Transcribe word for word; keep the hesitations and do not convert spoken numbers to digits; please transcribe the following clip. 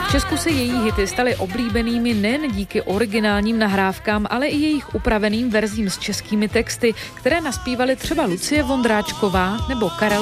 V Česku se její hity staly oblíbenými nejen díky originálním nahrávkám, ale i jejich upraveným verzím s českými texty, které naspívaly třeba Lucie Vondráčková nebo Karel